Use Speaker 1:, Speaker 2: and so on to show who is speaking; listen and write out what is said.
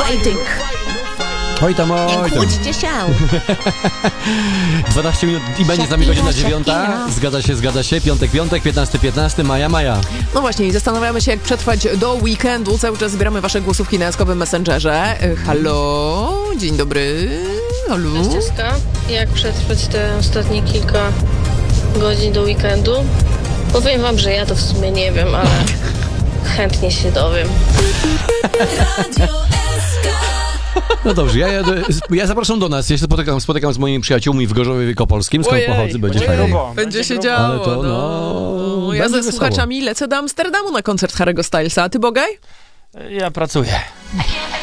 Speaker 1: fighting.
Speaker 2: Oj tam,
Speaker 1: Nie
Speaker 2: oj tam.
Speaker 1: kłóćcie się.
Speaker 2: 12 minut i będzie z nami godzina 9. Zgadza się. Piątek, 15, maja.
Speaker 3: No właśnie, i zastanawiamy się, jak przetrwać do weekendu. Cały czas zbieramy wasze głosówki na jaskowym Messengerze. Halo, dzień dobry. Halo.
Speaker 4: Cześć, jak przetrwać te ostatnie kilka godzin do weekendu? Powiem wam, że ja to w sumie nie wiem, ale chętnie się dowiem.
Speaker 2: No dobrze, ja zapraszam do nas. Ja się spotykam z moimi przyjaciółmi w Gorzowie Wielkopolskim, skąd pochodzę, będzie fajnie.
Speaker 3: Będzie się działo.
Speaker 2: Ale to,
Speaker 3: Ja ze
Speaker 2: będzie
Speaker 3: słuchaczami lecę do Amsterdamu na koncert Harry'ego Stylesa. A ty, Bogaj?
Speaker 5: Ja pracuję.